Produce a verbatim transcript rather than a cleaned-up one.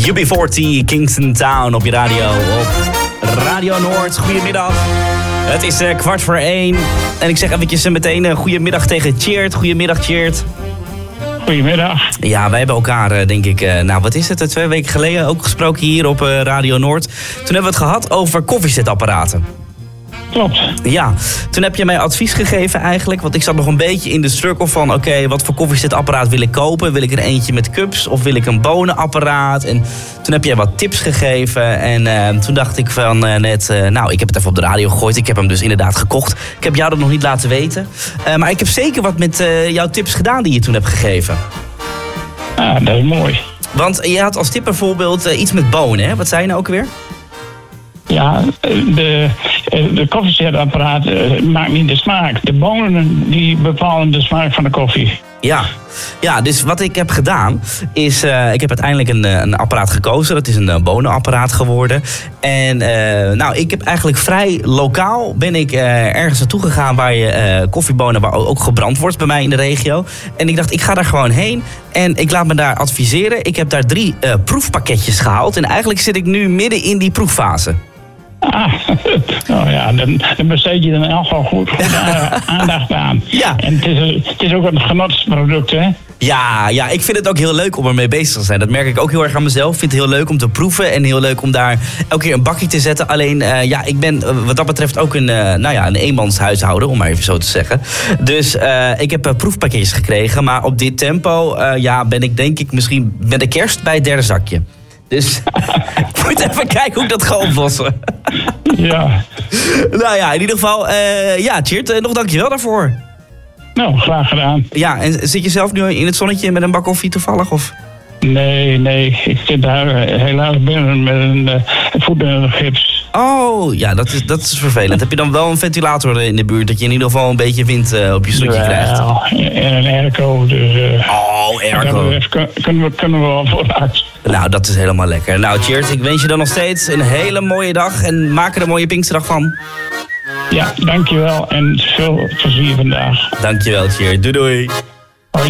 U B veertig, Kingston Town op je radio. Op Radio Noord, goedemiddag. Het is uh, kwart voor één. En ik zeg eventjes uh, meteen uh, goedemiddag tegen Tjeerd. Goedemiddag Tjeerd. Goedemiddag. Ja, wij hebben elkaar, uh, denk ik, uh, nou wat is het, uh, twee weken geleden ook gesproken hier op uh, Radio Noord. Toen hebben we het gehad over koffiezetapparaten. Klopt. Ja, toen heb je mij advies gegeven eigenlijk, want ik zat nog een beetje in de struggle van oké, okay, wat voor koffiezetapparaat wil ik kopen? Wil ik er eentje met cups of wil ik een bonenapparaat? En toen heb jij wat tips gegeven en uh, toen dacht ik van uh, net, uh, nou ik heb het even op de radio gegooid, ik heb hem dus inderdaad gekocht. Ik heb jou dat nog niet laten weten, uh, maar ik heb zeker wat met uh, jouw tips gedaan die je toen hebt gegeven. Ah, dat is mooi. Want je had als tip bijvoorbeeld uh, iets met bonen, hè? Wat zei je nou ook weer? Ja, de, de koffiezetapparaat maakt niet de smaak. De bonen die bepalen de smaak van de koffie. Ja, ja, dus wat ik heb gedaan is, uh, ik heb uiteindelijk een, een apparaat gekozen. Dat is een uh, bonenapparaat geworden. En uh, nou, ik heb eigenlijk vrij lokaal ben ik uh, ergens naartoe gegaan waar je uh, koffiebonen waar ook gebrand wordt bij mij in de regio. En ik dacht, ik ga daar gewoon heen en ik laat me daar adviseren. Ik heb daar drie uh, proefpakketjes gehaald en eigenlijk zit ik nu midden in die proeffase. Ah, nou ja, dan, dan besteed je er in elk geval goed, goed aandacht aan. Ja. En het is, het is ook een genotsproduct, hè? Ja, ja, ik vind het ook heel leuk om ermee bezig te zijn. Dat merk ik ook heel erg aan mezelf. Ik vind het heel leuk om te proeven en heel leuk om daar elke keer een bakje te zetten. Alleen, uh, ja, ik ben uh, wat dat betreft ook een, uh, nou ja, een eenmanshuishouden, om maar even zo te zeggen. Dus uh, ik heb uh, proefpakketjes gekregen, maar op dit tempo, uh, ja, ben ik denk ik misschien met de kerst bij het derde zakje. Dus ik moet even kijken hoe ik dat ga oplossen. Ja. Nou ja, in ieder geval, uh, ja, Tjeerd, uh, nog dankjewel daarvoor. Nou, graag gedaan. Ja, en zit je zelf nu in het zonnetje met een bak koffie toevallig? Of? Nee, nee. Ik zit daar helaas binnen met een uh, voet in een gips. Oh, ja, dat is, dat is vervelend. Heb je dan wel een ventilator in de buurt, dat je in ieder geval een beetje wind uh, op je stoeltje krijgt? Ja, en een airco, dus... Uh, oh, airco. Kunnen, kunnen, we, kunnen we wel vooruit. Nou, dat is helemaal lekker. Nou, Tjeerd, ik wens je dan nog steeds een hele mooie dag en maak er een mooie Pinksterdag van. Ja, dankjewel en veel plezier vandaag. Dankjewel, Tjeerd. Doei, doei.